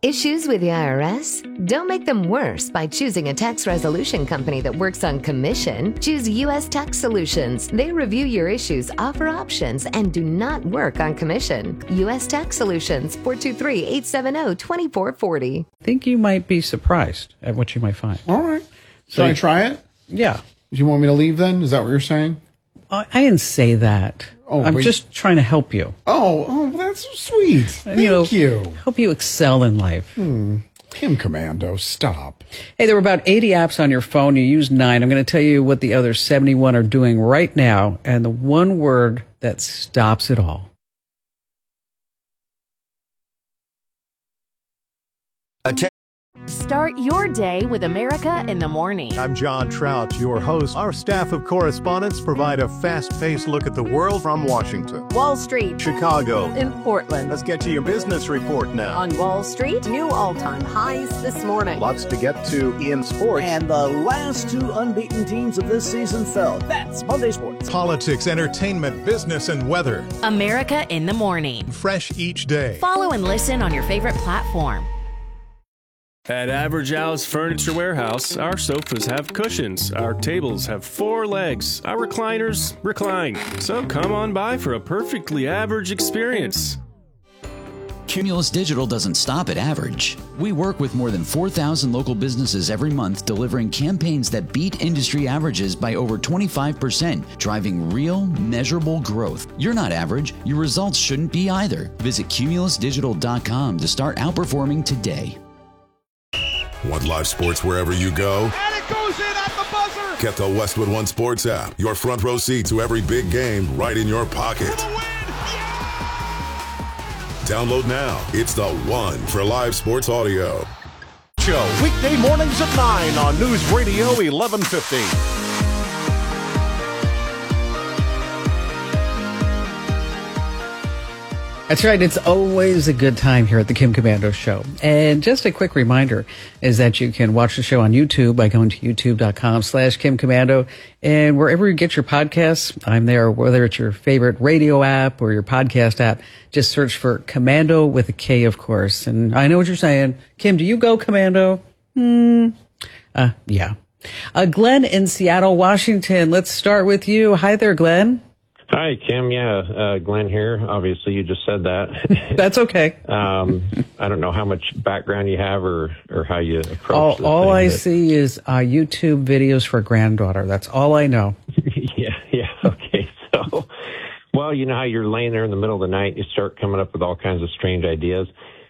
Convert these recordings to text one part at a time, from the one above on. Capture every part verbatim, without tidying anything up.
Issues with the I R S? Don't make them worse by choosing a tax resolution company that works on commission. Choose U S Tax Solutions. They review your issues, offer options, and do not work on commission. U S Tax Solutions, four two three, eight seven zero, two four four zero. I think you might be surprised at what you might find. All right. Should So I you- try it? Yeah. Do you want me to leave then? Is that what you're saying? I, I didn't say that. Oh, I'm wait. just trying to help you. Oh, oh, that's so sweet. Thank you. know, you. Help you excel in life. Kim Commando, stop. Hey, there were about eighty apps on your phone. You used nine. I'm going to tell you what the other seventy-one are doing right now, and the one word that stops it all. Start your day with America in the Morning. I'm John Trout, your host. Our staff of correspondents provide a fast-paced look at the world from Washington, Wall Street, Chicago, in Portland. Let's get to your business report now. On Wall Street, new all-time highs this morning. Lots to get to in sports. And the last two unbeaten teams of this season fell. That's Monday Sports. Politics, entertainment, business, and weather. America in the Morning. Fresh each day. Follow and listen on your favorite platform. At Average Al's Furniture Warehouse, our sofas have cushions, our tables have four legs, our recliners recline. So come on by for a perfectly average experience. Cumulus Digital doesn't stop at average. We work with more than four thousand local businesses every month, delivering campaigns that beat industry averages by over twenty-five percent, driving real, measurable growth. You're not average. Your results shouldn't be either. Visit cumulus digital dot com to start outperforming today. Want live sports wherever you go? And it goes in at the buzzer! Get the Westwood One Sports app. Your front row seat to every big game right in your pocket. For the win! Yeah! Download now. It's the one for live sports audio. Show weekday mornings at nine on News Radio eleven fifty. That's right. It's always a good time here at the Kim Commando Show. And just a quick reminder is that you can watch the show on YouTube by going to youtube.com slash Kim Commando. And wherever you get your podcasts, I'm there, whether it's your favorite radio app or your podcast app, just search for Commando with a K, of course. And I know what you're saying. Kim, do you go Commando? Hmm. Uh, yeah. Uh, Glenn in Seattle, Washington. Let's start with you. Hi there, Glenn. Hi, Kim. Yeah, uh, Glenn here. Obviously, you just said that. That's okay. um, I don't know how much background you have or, or how you approach all, this all thing, I but... see is uh, YouTube videos for granddaughter. That's all I know. yeah, yeah. Okay. So, well, you know how you're laying there in the middle of the night, you start coming up with all kinds of strange ideas.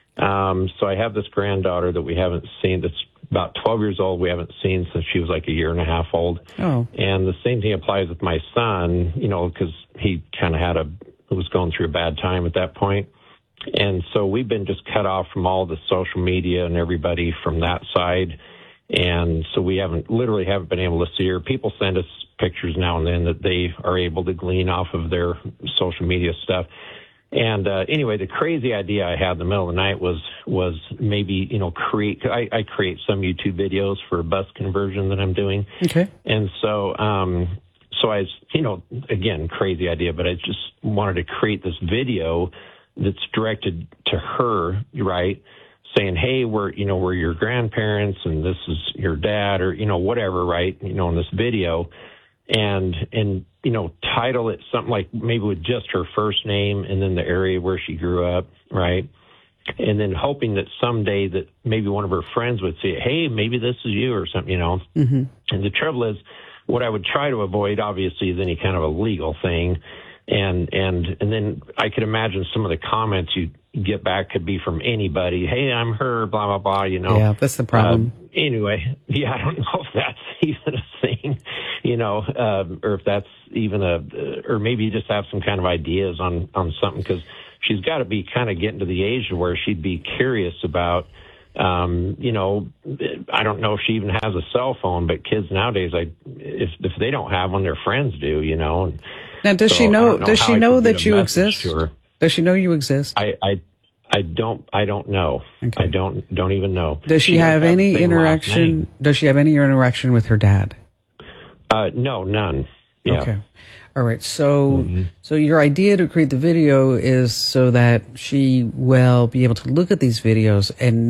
Um, so I have this granddaughter that we haven't seen that's about twelve years old. We haven't seen since she was like a year and a half old. Oh. And the same thing applies with my son, you know, because he kind of had a, was going through a bad time at that point. And so we've been just cut off from all the social media and everybody from that side. And so we haven't, literally haven't been able to see her. People send us pictures now and then that they are able to glean off of their social media stuff. And uh, anyway, the crazy idea I had in the middle of the night was was maybe, you know, create, I, I create some YouTube videos for a bus conversion that I'm doing. Okay. And so, um, so I, you know, again, crazy idea, but I just wanted to create this video that's directed to her, right? Saying, hey, we're, you know, we're your grandparents and this is your dad or, you know, whatever, right? You know, in this video. And, and, you know, title it something like maybe with just her first name and then the area where she grew up, right? And then hoping that someday that maybe one of her friends would see it, hey, maybe this is you or something, you know? Mm-hmm. And the trouble is, what I would try to avoid, obviously, is any kind of a legal thing. And, and, and then I could imagine some of the comments you get back could be from anybody. Hey, I'm her, blah, blah, blah, you know? Yeah, that's the problem. Uh, anyway, yeah, I don't know if that's even a thing, you know, uh, or if that's even a, or maybe you just have some kind of ideas on, on something, because she's got to be kind of getting to the age where she'd be curious about, um, you know, I don't know if she even has a cell phone, but kids nowadays, I, if, if they don't have one, their friends do, you know. And now, does so she know, know does she I know could get that a you message exist? to her. Does she know you exist? I, I, I don't, I don't know. Okay. I don't, don't even know. Does she, she have does any have the same last interaction? name. Does she have any interaction with her dad? Uh, no, none. Yeah. Okay. All right. So, mm-hmm. so your idea to create the video is so that she will be able to look at these videos and